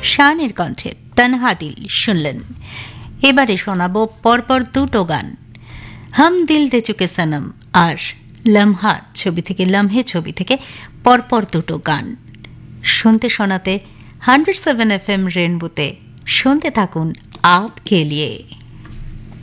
শানের কণ্ঠে তনহা দিল শুনলেন। এবারে শোনাবো পরপর দুটো গান, হাম দিল দে চুকে সনম আর লম্হা ছবি থেকে, লম্হে ছবি থেকে পরপর দুটো গান শুনতে শোনাতে 107 FM রেনবোতে শুনতে থাকুন আপকে লিয়ে।